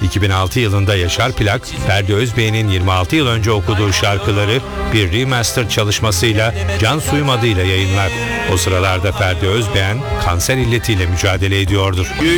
2006 yılında Yaşar Plak, Ferdi Özbey'in 26 yıl önce okuduğu şarkıları bir remaster çalışmasıyla Can Suyum adıyla yayınlar. O sıralarda Ferdi Özbeğen kanser illetiyle mücadele ediyordur.